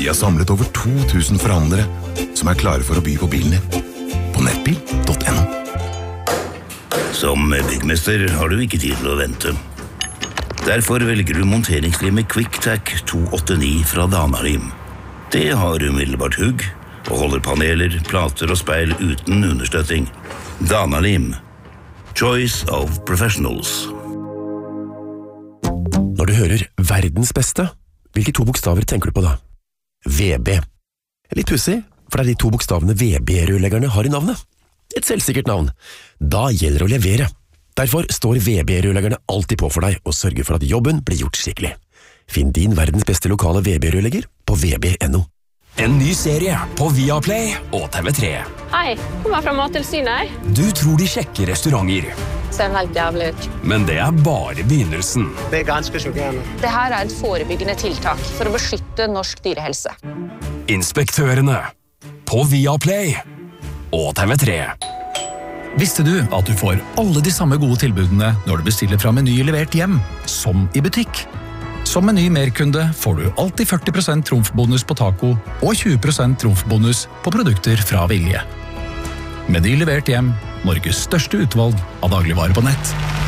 Vi har samlet over 2000 forhandlere som er klare for å by på bilen din. På nettbil.no. Som byggmester har du ikke tid til å vente. Derfor velger du monteringslimet QuickTac 289 fra Dana-Lim. Det har umiddelbart hugg og holder paneler, plater og speil uten understøtting. Dana-Lim. Choice of professionals. Når du hører verdens beste, hvilke 2 bokstaver tenker du på da? VB. Litt pussig, for det er de 2 bokstavene VB-rørleggerne har i navnet. Et selvsikkert navn. Da gjelder det å levere. Derfor står VB-rørleggerne alltid på for deg og sørger for at jobben blir gjort skikkelig. Finn din verdens beste lokale VB-rørlegger på vb.no. En ny serie på Viaplay og TV3. Hei, kommer fra Mattilsynet. Du tror de sjekker restauranter. Ser helt jævlig ut. Men det er bare begynnelsen. Det er ganske sjokkerende. Det her er et forebyggende tiltak for å beskytte norsk dyrehelse. Inspektørene på Viaplay og TV3. Visste du at du får alle de samme gode tilbudene når du bestiller fra Meny levert hjem, som i butikk? Som Meny Merkunde får du alltid 40% trumfbonus på taco og 20% trumfbonus på produkter fra Vilje. Meny levert hjem, Norges største utvalg av dagligvarer på nett.